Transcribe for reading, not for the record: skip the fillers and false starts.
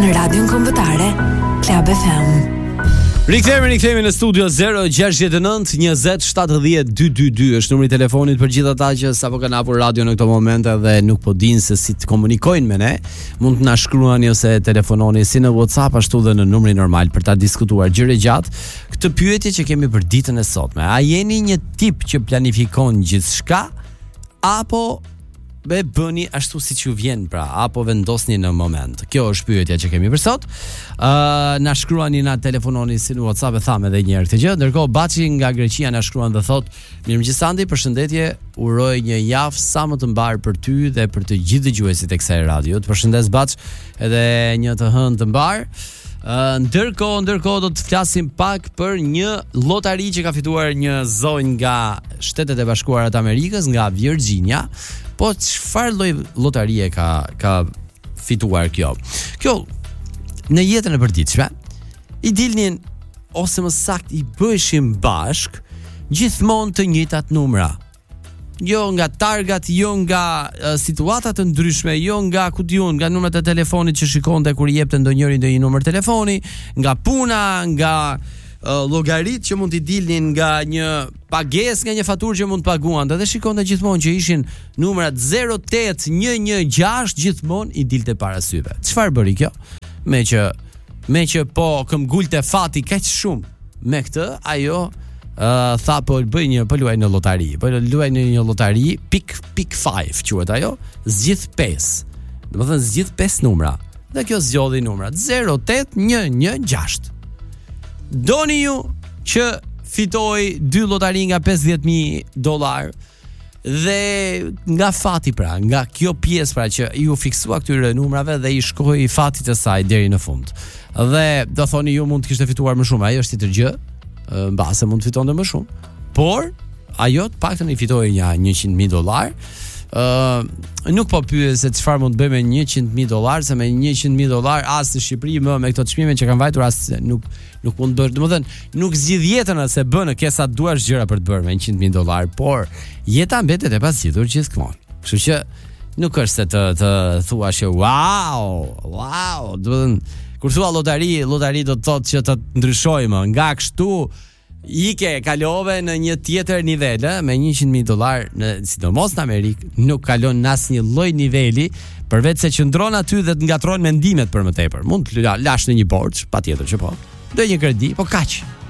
në radion kombëtare Club FM. Rikthehemi në studio 069 20 70 222 është numri i telefonit për gjithë ata që sapo kanë hapur radio në këtë moment dhe nuk po dinë se si të komunikojnë me ne. Mund të na shkruani ose telefononi si në WhatsApp ashtu dhe në numrin normal për ta diskutuar gjëre gjatë këtë pyetje që kemi për ditën e sotme. A jeni një tip që planifikon gjithçka apo bëni ashtu siç ju vjen, pra, apo vendosni në moment? Kjo është pyetja që kemi për sot. Na shkruani, na telefononi si në WhatsApp, e tham edhe një herë këtë gjë. Ndërkohë Baçi nga Greqia na shkruan dhe thot: "Mirëmëngjes Sandi, përshëndetje, uroj një javë sa më të mbar për ty dhe për të gjithë dëgjuesit e kësaj radio." Të përshëndes Baç, edhe një të hënë të mbar. Ndërkohë do të flasim pak për një lotari që ka fituar një zonjë nga Shtetet e Bashkuara të Amerikës, nga Virginia. Po çfarë lloj lotarie ka fituar kjo? Kjo në jetën e përditshme i dilnin, ose më saktë i bëheshim bashk gjithmonë të njëjtat numra. Jo nga targat, jo nga situatat të ndryshme, jo nga nga numrat e telefonit që shikonte kur i jepte ndonjëri ndonjë numër telefoni, nga puna, nga llogarit që mund t'i dilnin, nga një pagesë, nga një faturë që mund të paguante, dhe shikonte gjithmonë që ishin numrat 08116 gjithmonë i dilte para syve. Çfarë bëri kjo? Me që po këmbgulte fati kaq shumë me këtë, ajo tha po luaj në lotari. Po luaj në një lotari pick 5 quhet ajo, zgjidh 5. Domethënë zgjidh 5 numra. Dhe kjo zgjodhi numrat 08116. Doni ju që fitoi 2 lotari nga $50,000 dhe nga fati, pra, nga kjo pjesë, pra, që ju fiksua këtyre numrave dhe i shkoi fatit të saj deri në fund. Dhe do thoni ju mund të kishte fituar më shumë, ajo është tjetër gjë, mbase mund të fitonte më shumë. Por ajo të paktën i fitoi një $100,000. Nuk po pyet se çfarë mund të bëj me $100,000, se me $100,000 as në Shqipëri me këto çmime që kanë vajtur as nuk mund të bësh. Domethënë, nuk zgjidh jetën se bën ke sa duash gjëra për të bërë me $100,000, por jeta mbetet e pazgjitur gjithmonë. Kështu që nuk është se të thuash që wow, domethënë kur thua lotari do të thotë që të ndryshojmë nga kështu kalove në një tjetër nivel, me $100,000 sidomos në Amerikë nuk kalon në asnjë lloj niveli, përveç se qëndron aty dhe të ngatron mendimet për më tepër. Mund të lash në një borxh, patjetër që po. Do një kredi, po kaq.